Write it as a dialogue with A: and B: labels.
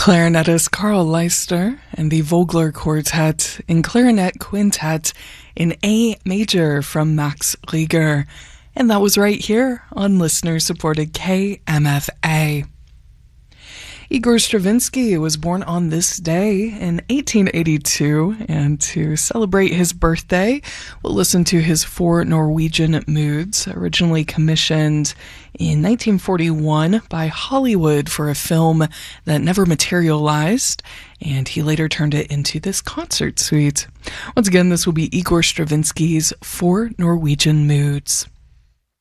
A: Clarinetist Carl Leister and the Vogler Quartet in Clarinet Quintet in A major from Max Reger. And that was right here on listener-supported KMFA. Igor Stravinsky was born on this day in 1882, and to celebrate his birthday, we'll listen to his Four Norwegian Moods, originally commissioned in 1941 by Hollywood for a film that never materialized, and he later turned it into this concert suite. Once again, this will be Igor Stravinsky's Four Norwegian Moods.